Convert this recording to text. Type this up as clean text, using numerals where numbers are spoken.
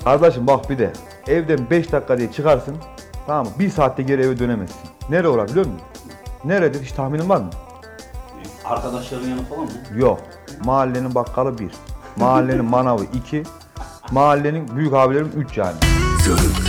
Kardeşim bak bir de evden 5 dakika diye çıkarsın. Tamam mı? 1 saatte geri eve dönemezsin. Nereye uğrar biliyor musun? Nerede hiç tahminin var mı? Arkadaşların yanı falan mı? Yok. Mahallenin bakkalı 1. Mahallenin manavı 2. Mahallenin büyük abilerim 3 yani.